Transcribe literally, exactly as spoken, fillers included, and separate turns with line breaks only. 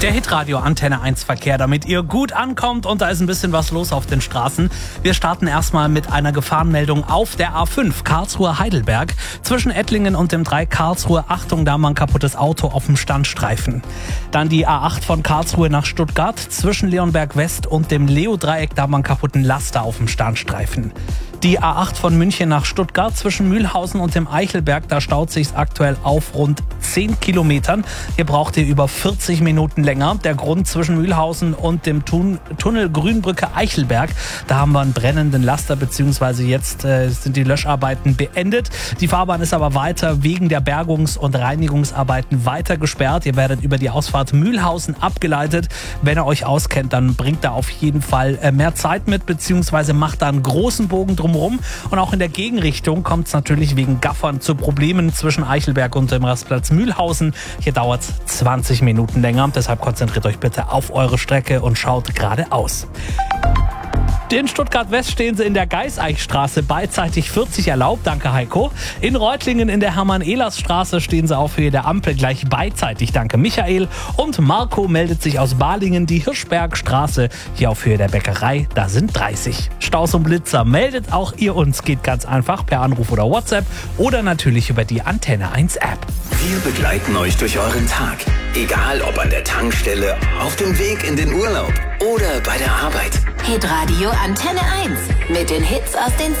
Der Hitradio Antenne eins Verkehr, damit ihr gut ankommt, und da ist ein bisschen was los auf den Straßen. Wir starten erstmal mit einer Gefahrenmeldung auf der A fünf Karlsruhe-Heidelberg. Zwischen Ettlingen und dem Dreieck Karlsruhe, Achtung, da mal ein kaputtes Auto auf dem Standstreifen. Dann die A acht von Karlsruhe nach Stuttgart. Zwischen Leonberg West und dem Leo-Dreieck, da mal einen kaputten Laster auf dem Standstreifen. Die A acht von München nach Stuttgart zwischen Mühlhausen und dem Eichelberg, da staut sich's aktuell auf rund zehn Kilometern. Hier braucht ihr über vierzig Minuten länger. Der Grund: zwischen Mühlhausen und dem Tun- Tunnel Grünbrücke Eichelberg. Da haben wir einen brennenden Laster, beziehungsweise jetzt äh, sind die Löscharbeiten beendet. Die Fahrbahn ist aber weiter wegen der Bergungs- und Reinigungsarbeiten weiter gesperrt. Ihr werdet über die Ausfahrt Mühlhausen abgeleitet. Wenn ihr euch auskennt, dann bringt da auf jeden Fall äh, mehr Zeit mit, beziehungsweise macht da einen großen Bogen drum rum. Und auch in der Gegenrichtung kommt es natürlich wegen Gaffern zu Problemen zwischen Eichelberg und dem Rastplatz Mühlhausen. Hier dauert es zwanzig Minuten länger. Deshalb konzentriert euch bitte auf eure Strecke und schaut geradeaus. In Stuttgart-West stehen sie in der Geiseichstraße beidseitig vierzig erlaubt, danke Heiko. In Reutlingen in der Hermann-Ehlers-Straße stehen sie auf Höhe der Ampel gleich beidseitig, danke Michael. Und Marco meldet sich aus Balingen, die Hirschbergstraße, hier auf Höhe der Bäckerei, da sind dreißig. Staus und Blitzer, meldet auch ihr uns, geht ganz einfach per Anruf oder WhatsApp oder natürlich über die Antenne eins App.
Wir begleiten euch durch euren Tag, egal ob an der Tankstelle, auf dem Weg in den Urlaub oder bei der Arbeit.
Hitradio Antenne eins mit den Hits aus den